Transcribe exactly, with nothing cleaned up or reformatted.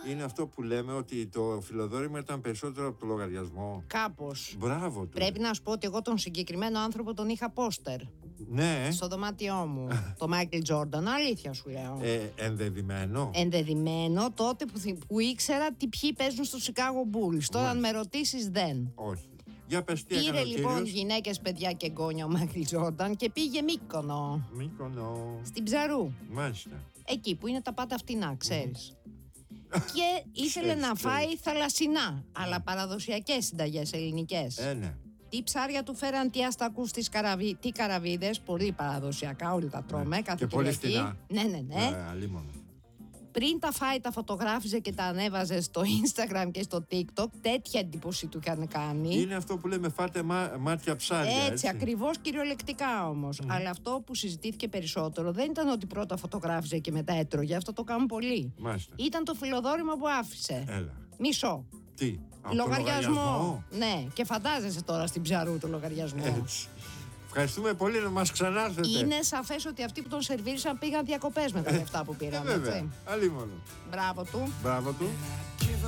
Είναι αυτό που λέμε ότι το φιλοδόρημα ήταν περισσότερο από το λογαριασμό. Κάπως. Μπράβο του. Πρέπει να σου πω ότι εγώ τον συγκεκριμένο άνθρωπο τον είχα πόστερ. Ναι. Στο δωμάτιό μου. Το Μάικλ Τζόρνταν, αλήθεια σου λέω. Ε, ενδεδειμένο. Ενδεδειμένο τότε που, που ήξερα τι ποιοι παίζουν στο Chicago Bulls. Τώρα, αν με ρωτήσεις, δεν. Όχι. Για πες τι Πήρε έκανε ο λοιπόν κύριος. γυναίκες, παιδιά και γκόνια ο Μάικλ Τζόρνταν και πήγε Μύκονο. Μύκονο. Στην Ψαρού. Μάλιστα. Εκεί που είναι τα πάντα φτηνά, ξέρεις. Και ήθελε Ξέρεις, να ξέρεις. φάει θαλασσινά, αλλά παραδοσιακές συνταγές ελληνικές. Ε, ναι. Τι ψάρια του φέραν, τι αστακούς, τι, καραβι... τι καραβίδες, πολύ παραδοσιακά, όλοι τα τρώμε, κάθε Και πολύ Κυριακή. φτηνά. Ναι, ναι, ναι. Ε, αλίμονο. Πριν τα φάει, τα φωτογράφιζε και τα ανέβαζε στο Instagram και στο TikTok. Τέτοια εντύπωση του είχαν κάνει. Είναι αυτό που λέμε φάτε μά, μάτια ψάρια. Έτσι, Έτσι. ακριβώς, κυριολεκτικά όμως. Αλλά αυτό που συζητήθηκε περισσότερο δεν ήταν ότι πρώτα φωτογράφιζε και μετά έτρωγε. Αυτό το κάνουν πολλοί. Μάλιστα. Ήταν το φιλοδόρημα που άφησε. Έλα. Μισό. Τι. Από το Λογαριασμό. Ναι, και φαντάζεσαι τώρα στην Ψαρού το λογαριασμό. Έτσι. Ευχαριστούμε πολύ, να μας ξανάρθετε. Είναι σαφές ότι αυτοί που τον σερβίρισαν πήγαν διακοπές με τα λεφτά που Ε, πήραν. βέβαια. Έτσι. Αλίμονο. Μπράβο του. Μπράβο του.